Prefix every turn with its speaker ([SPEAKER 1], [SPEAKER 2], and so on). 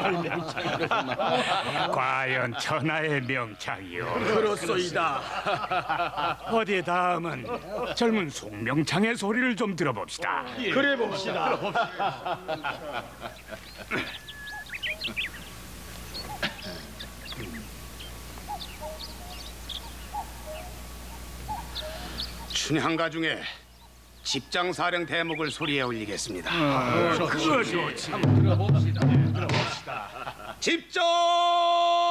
[SPEAKER 1] 과연 천하의 명창이요.
[SPEAKER 2] 그렇소이다.
[SPEAKER 1] 어디 다음은 젊은 송명창의 소리를 좀 들어봅시다.
[SPEAKER 2] 그래 봅시다.
[SPEAKER 3] 춘향가 중에 집장사령 대목을 소리에 올리겠습니다.
[SPEAKER 1] 그거 좋지.
[SPEAKER 2] 들어봅시다.
[SPEAKER 3] 집정!